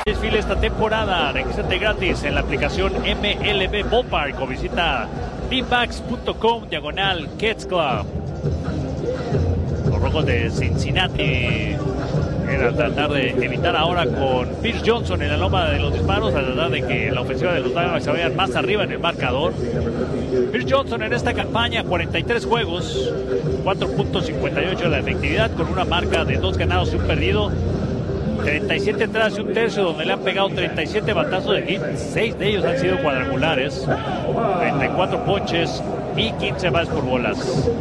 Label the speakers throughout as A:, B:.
A: Phil esta temporada. Regístrate gratis en la aplicación MLB Ballpark o visita beanbags.com/Kids Club. Los Rojos de Cincinnati era tratar de evitar ahora con Pierce Johnson en la loma de los disparos, a tratar de que la ofensiva de los Diamondbacks se vaya más arriba en el marcador. Pierce Johnson en esta campaña, 43 juegos, 4.58 de la efectividad, con una marca de 2 ganados y 1 perdido. 37 entradas y 1/3, donde le han pegado 37 batazos de hit, 6 de ellos han sido cuadrangulares, 34 ponches y 15 bases por bolas.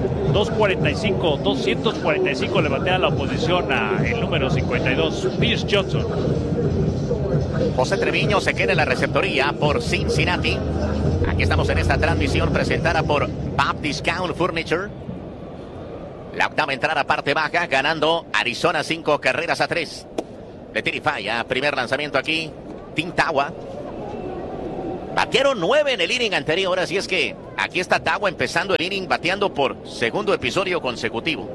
A: 245 le batea la oposición a el número 52, Pierce Johnson.
B: José Treviño se queda en la receptoría por Cincinnati. Aquí estamos en esta transmisión presentada por Bob Discount Furniture. La octava entrada, parte baja, ganando Arizona 5-3. Le tira y falla. Primer lanzamiento aquí, Tim Tawa. Batearon 9 en el inning anterior, así es que aquí está Tawa empezando el inning bateando por segundo episodio consecutivo.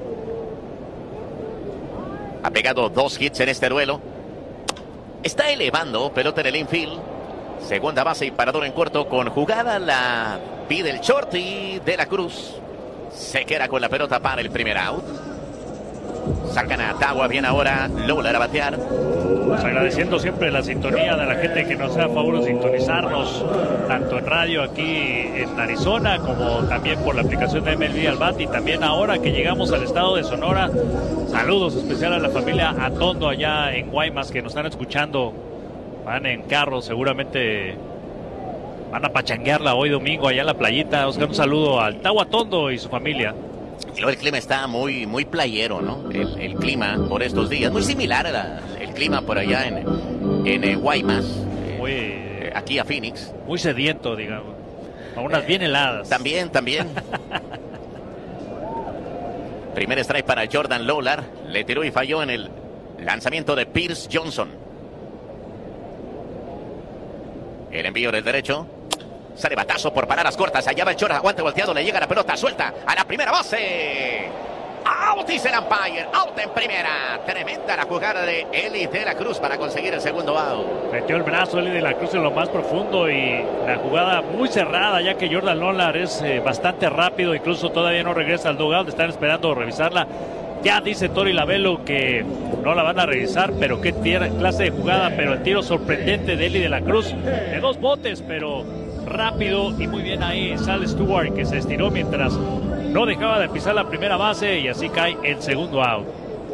B: Ha pegado 2 hits en este duelo. Está elevando, pelota en el infield. Segunda base y parador en corto con jugada. La pide el short y De la Cruz se queda con la pelota para el primer out. Sacan a Tawa, bien ahora Lowler a batear.
A: Pues agradeciendo siempre la sintonía de la gente que nos hace favor de sintonizarnos, tanto en radio aquí en Arizona, como también por la aplicación de MLB al Bat, y también ahora que llegamos al estado de Sonora. Saludos especial a la familia Atondo allá en Guaymas, que nos están escuchando. Van en carro, seguramente van a pachanguearla hoy domingo allá en la playita. Oscar, un saludo al Tawa Atondo y su familia.
B: Y luego el clima está muy playero, ¿no? El clima por estos días, muy similar el clima por allá en Guaymas, aquí a Phoenix.
A: Muy sediento, digamos. A unas bien heladas.
B: También. Primer strike para Jordan Lawlar. Le tiró y falló en el lanzamiento de Pierce Johnson. El envío del derecho. Sale batazo por paradas cortas. Allá va el short, aguante volteado, le llega la pelota suelta a la primera base. Out, dice el umpire. Out en primera. Tremenda la jugada de Eli de la Cruz para conseguir el segundo out.
A: Metió el brazo Eli de la Cruz en lo más profundo y la jugada muy cerrada, ya que Jordan Lawlar es bastante rápido. Incluso todavía no regresa al dugout. Están esperando revisarla. Ya dice Tori Labello que no la van a revisar, pero qué clase de jugada. Pero el tiro sorprendente de Eli de la Cruz de 2 botes, pero rápido y muy bien ahí Sal Stewart, que se estiró mientras no dejaba de pisar la primera base, y así cae el segundo out.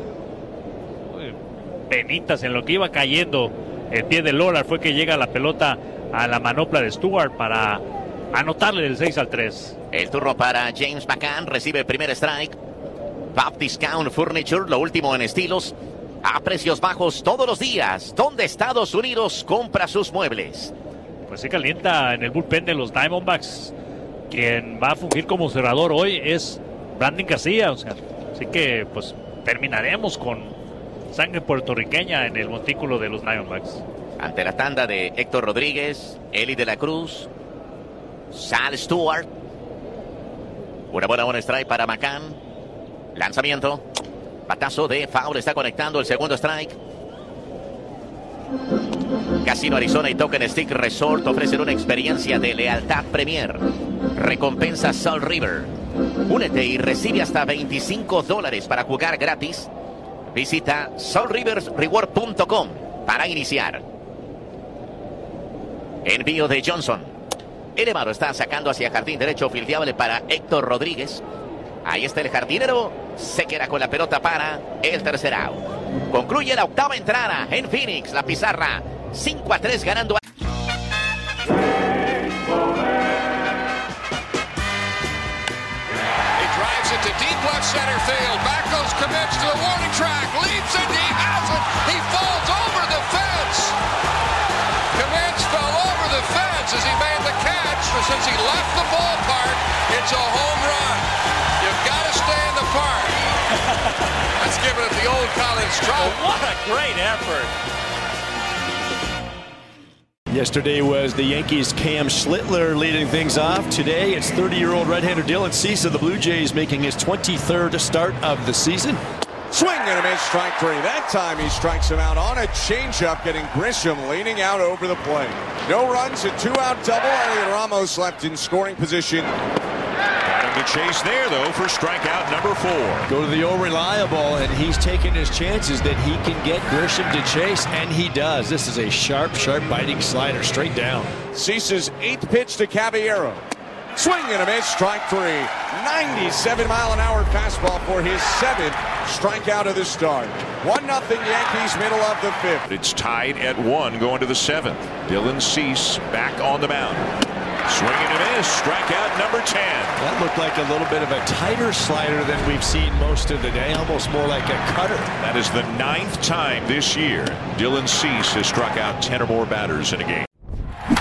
A: Penitas en lo que iba cayendo el pie de Lawlar fue que llega la pelota a la manopla de Stewart para anotarle del 6-3.
B: El turno para James McCann, recibe el primer strike. Bob Discount Furniture, lo último en estilos a precios bajos todos los días, donde Estados Unidos compra sus muebles.
A: Pues se calienta en el bullpen de los Diamondbacks. Quien va a fungir como cerrador hoy es Brandon García. Así que pues terminaremos con sangre puertorriqueña en el montículo de los Diamondbacks.
B: Ante la tanda de Héctor Rodríguez, Eli de la Cruz, Sal Stewart. Una buena strike para McCann. Lanzamiento. Batazo de foul. Está conectando el segundo strike. Casino Arizona y Token Stick Resort ofrecen una experiencia de lealtad Premier. Recompensa Salt River. Únete y recibe hasta $25 para jugar gratis. Visita saltriversreward.com para iniciar. Envío de Johnson. Elevado, está sacando hacia jardín derecho, fildeable para Héctor Rodríguez. Ahí está el jardinero. Se queda con la pelota para el tercer out. Concluye la octava entrada en Phoenix. La pizarra 5-3 ganando.
C: He drives it to deep left center field. Back goes Kmitch to the warning track. Leaps it. He has it. He falls over the fence. Kmitch fell over the fence as he made the catch. Since he left the ballpark, it's a home run. You've got to stay in the park. Let's give it the old college try.
A: What a great effort.
D: Yesterday was the Yankees' Cam Schlittler leading things off. Today it's 30-year-old right-hander Dylan Cease of the Blue Jays making his 23rd start of the season.
E: Swing and a miss, strike 3. That time he strikes him out on a changeup, getting Grisham leaning out over the plate. No runs, a 2-out double. Elliot Ramos left in scoring position.
F: Got him to chase there, though, for strikeout number 4.
D: Go to the old reliable, and he's taking his chances that he can get Grisham to chase, and he does. This is a sharp, biting slider straight down.
E: Cease's 8th pitch to Caballero. Swing and a miss, strike 3. 97-mile-an-hour fastball for his 7th strikeout of the start. 1-0 Yankees, middle of the 5th.
F: It's tied at 1 going to the 7th. Dylan Cease back on the mound. Swing and a miss, strikeout number 10.
D: That looked like a little bit of a tighter slider than we've seen most of the day, almost more like a cutter.
F: That is the 9th time this year Dylan Cease has struck out 10 or more batters in a game.